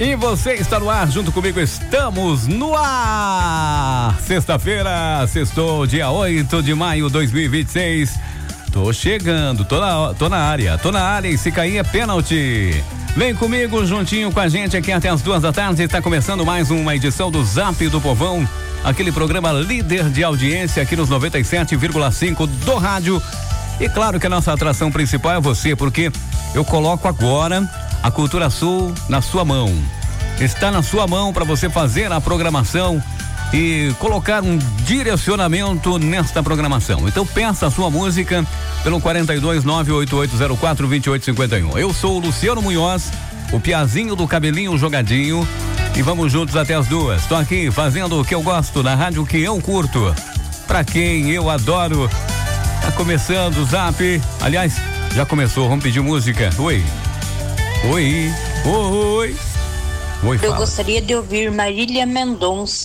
E você está no ar, junto comigo, estamos no ar! Sexta-feira, sextou, dia 8 de maio de 2026. Tô chegando, tô na área e se cair é pênalti. Vem comigo, juntinho com a gente aqui até as 2h. Está começando mais uma edição do Zap do Povão, aquele programa líder de audiência aqui nos 97,5 do rádio. E claro que a nossa atração principal é você, porque eu coloco agora a Cultura Sul na sua mão. Está na sua mão para você fazer a programação e colocar um direcionamento nesta programação. Então peça a sua música pelo 42988042851. Eu sou o Luciano Munhoz, o piazinho do cabelinho jogadinho, e vamos juntos até as 2. Tô aqui fazendo o que eu gosto, na rádio que eu curto, pra quem eu adoro. Tá começando o Zap. Aliás, já começou, vamos pedir música. Oi. Oi. Eu gostaria de ouvir Marília Mendonça.